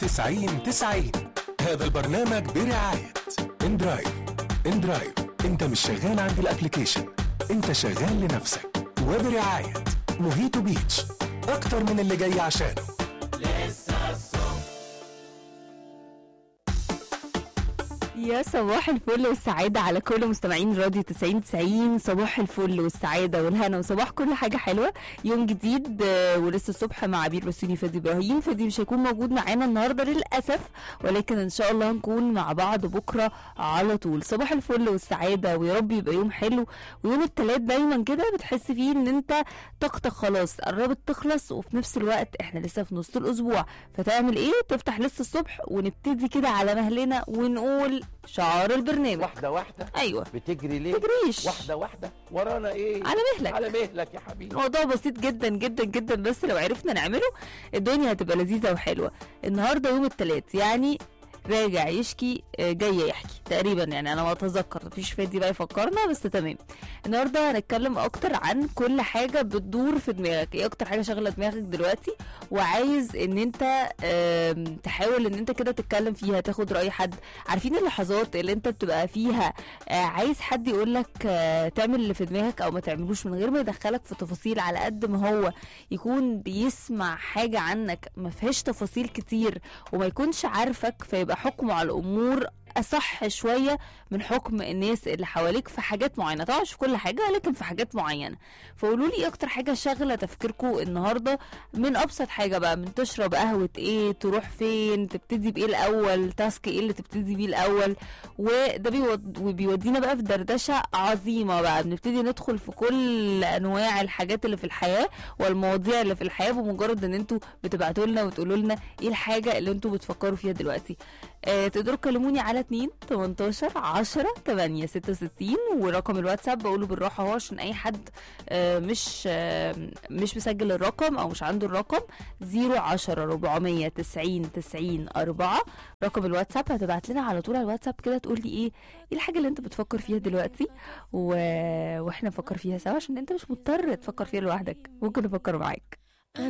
90 هذا البرنامج برعاية اندرايف. اندرايف، انت مش شغال عند الابليكيشن، انت شغال لنفسك. وبرعاية موهيتو بيتش، اكتر من اللي جاي عشانه. يا صباح الفل والسعادة على كل مستمعين راديو 90. صباح الفل والسعادة والهنا وصباح كل حاجة حلوة. يوم جديد ولسه الصبح مع عبير رسولي فادي إبراهيم. فادي مش هيكون موجود معانا النهاردة للأسف، ولكن إن شاء الله هنكون مع بعض بكرة على طول. صباح الفل والسعادة، ويا رب يبقى يوم حلو. ويوم التلات دايما كده بتحس فيه إن أنت طاقتك خلاص قربت تخلص، وفي نفس الوقت إحنا لسه في نص الأسبوع. فتعمل إيه؟ تفتح لسه الصبح ونبتدي كده على مهلنا ونقول شعار البرنامج واحدة واحدة. ايوه، بتجري ليه؟ تجريش. واحدة واحدة، ورانا ايه؟ على مهلك، على مهلك يا حبيبي. موضوع بسيط جدا جدا جدا، بس لو عرفنا نعمله الدنيا هتبقى لذيذة وحلوة. النهاردة يوم التلات، يعني راجع يشكي جاي يحكي تقريبا، يعني انا ما اتذكر، مفيش فادي بقى يفكرنا، بس تمام. النهارده هنتكلم اكتر عن كل حاجه بتدور في دماغك. ايه اكتر حاجه شغله دماغك دلوقتي وعايز ان انت تحاول ان انت كده تتكلم فيها، تاخد راي حد. عارفين اللحظات اللي انت بتبقى فيها عايز حد يقولك تعمل اللي في دماغك او ما تعملوش، من غير ما يدخلك في تفاصيل، على قد ما هو يكون بيسمع حاجه عنك ما فيهاش تفاصيل كتير وما يكونش عارفك، فيبقى حكمه على الامور أصح شوية من حكم الناس اللي حواليك في حاجات معينة. طبعا مش في كل حاجة، لكن في حاجات معينة. فقولوا لي اكتر حاجة شغلة تفكيركم النهاردة، من ابسط حاجة بقى، من تشرب قهوة ايه، تروح فين، تبتدي بايه الاول، تاسك ايه اللي تبتدي بيه الاول. وده بيودينا بقى في دردشة عظيمة بقى، بنبتدي ندخل في كل انواع الحاجات اللي في الحياة والمواضيع اللي في الحياة، بمجرد ان انتوا بتبعتوا لنا وتقولوا لنا ايه الحاجة اللي انتوا بتفكروا فيها دلوقتي. تقدروا تكلموني على 2 18 10 8 66، ورقم الواتساب بقوله بالراحه اهو عشان اي حد مش مسجل الرقم او مش عنده الرقم. 010 490 90 4 رقم الواتساب. هتبعت لنا على طول على الواتساب كده تقول لي ايه الحاجه اللي انت بتفكر فيها دلوقتي، واحنا نفكر فيها سوا، عشان انت مش مضطر تفكر فيها لوحدك، ممكن نفكر معاك.